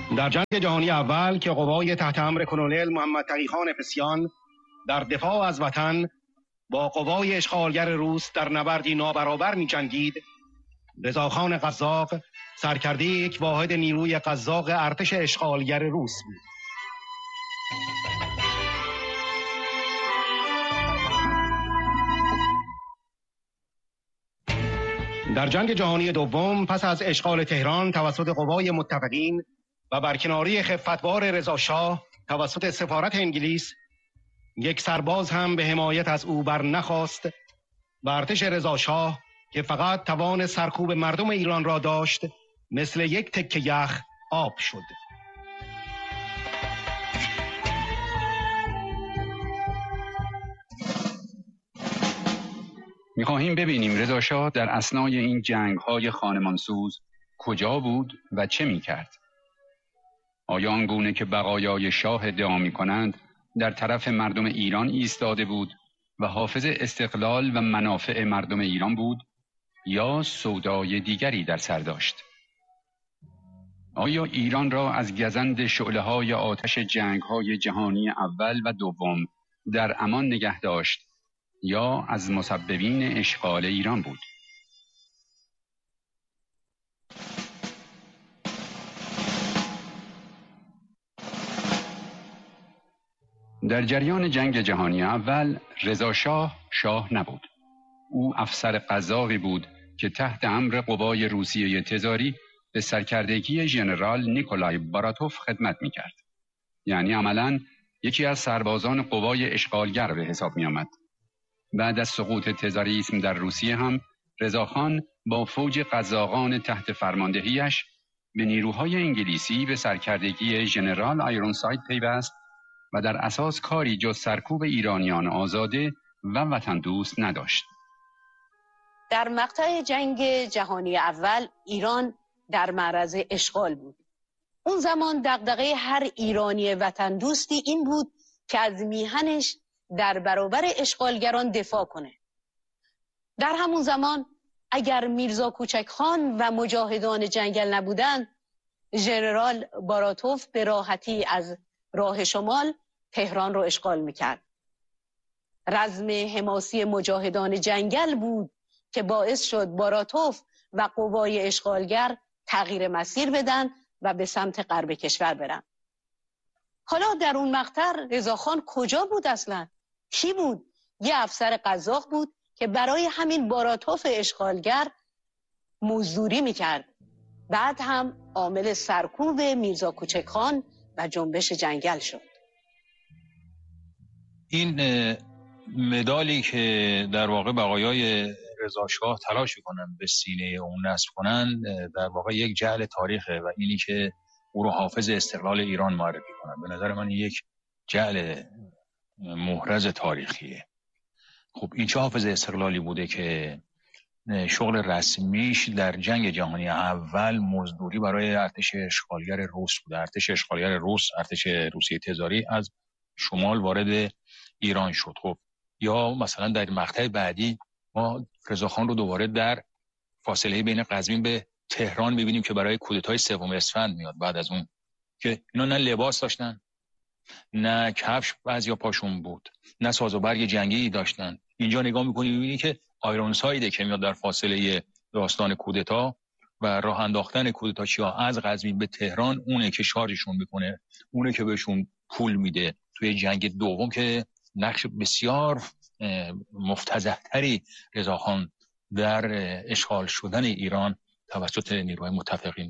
در جنگ جهانی اول که قوای تحت امر کلونل محمد تقی‌خان پسیان در دفاع از وطن با قوای اشغالگر روس در نبردی نابرابر می جنگید، رضاخان قزاق سرکرده یک واحد نیروی قزاق ارتش اشغالگر روس بود. در جنگ جهانی دوم پس از اشغال تهران توسط قوای متفقین و برکناری خفتبار رضا شاه توسط سفارت انگلیس، یک سرباز هم به حمایت از او بر نخواست و ارتش رضا شاه که فقط توان سرکوب مردم ایران را داشت مثل یک تکه یخ آب شد. می‌خواهیم ببینیم رضا شاه در اثنای این جنگ‌های خانمانسوز کجا بود و چه می‌کرد؟ آیا آنگونه که بقایای شاه ادعا می‌کنند در طرف مردم ایران ایستاده بود و حافظ استقلال و منافع مردم ایران بود، یا سودای دیگری در سر داشت؟ آیا ایران را از گزند شعله‌های آتش جنگ‌های جهانی اول و دوم در امان نگه داشت یا از مسببین اشغال ایران بود؟ در جریان جنگ جهانی اول رضا شاه نبود. او افسر قزاقی بود که تحت امر قوای روسیه تزاری به سرکردگی ژنرال نیکولای باراتوف خدمت می‌کرد. یعنی عملاً یکی از سربازان قوای اشغالگر به حساب می‌آمد. بعد از سقوط تزاریسم در روسیه هم رضاخان با فوج قزاقان تحت فرماندهیش به نیروهای انگلیسی به سرکردگی ژنرال آیرونساید پیوست و در اساس کاری جز سرکوب ایرانیان آزاده و وطن دوست نداشت. در مقطع جنگ جهانی اول ایران در معرض اشغال بود. اون زمان دغدغه هر ایرانی وطن دوستی این بود که از میهنش در برابر اشغالگران دفاع کنه. در همون زمان اگر میرزا کوچکخان و مجاهدان جنگل نبودند، ژنرال باراتوف به راحتی از راه شمال تهران رو اشغال میکرد. رزم حماسی مجاهدان جنگل بود که باعث شد باراتوف و قوای اشغالگر تغییر مسیر بدن و به سمت غرب کشور برن. حالا در اون مقطع رضاخان کجا بود اصلا؟ کی بود؟ یه افسر قزاق بود که برای همین باراتوف اشغالگر مزدوری میکرد. بعد هم عامل سرکوب میرزا کوچکخان و جنبش جنگل شد. این مدالی که در واقع بقایای رضا شاه تلاش کنن به سینه اون نصب کنن در واقع یک جعل تاریخه و اینی که او رو حافظ استقلال ایران معرفی کنن، به نظر من یک جعل محرز تاریخیه. خب این چه حافظ استقلالی بوده که شغل رسمیش در جنگ جهانی اول مزدوری برای ارتش اشغالگر روس بوده. ارتش اشغالگر روس، ارتش روسیه تزاری از شمال وارد ایران شد. خب یا مثلا در مقطع بعدی ما رضاخان رو دوباره در فاصله بین قزوین به تهران ببینیم که برای کودتای 3 اسفند میاد. بعد از اون که اینا نه لباس داشتن، نه کفش بعضیا پاشون بود، نه ساز و برگ جنگی داشتن. اینجا نگاه میکنی میبینی که آیرونسایده که میاد در فاصله داستان کودتا و راه انداختن کودتاچی‌ها از قزوین به تهران، اونه که شارژشون میکنه، اونه که بهشون پول میده. توی جنگ دوم که نقش بسیار مفتضح‌تری رضاخان در اشغال شدن ایران توسط نیروهای متفقین